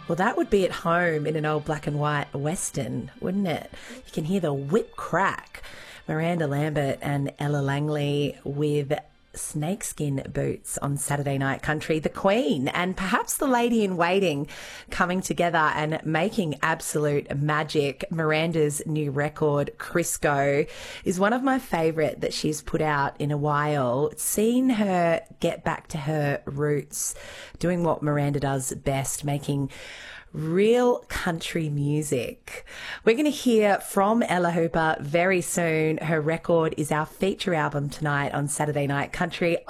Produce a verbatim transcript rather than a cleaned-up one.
Well, that would be at home in an old black and white Western, wouldn't it? You can hear the whip crack. Miranda Lambert and Ella Langley with Snakeskin Boots on Saturday Night Country. The Queen and perhaps the Lady in Waiting coming together and making absolute magic. Miranda's new record, Crisco, is one of my favourite that she's put out in a while. Seeing her get back to her roots, doing what Miranda does best, making real country music. We're going to hear from Ella Hooper very soon. Her record is our feature album tonight on Saturday Night Country.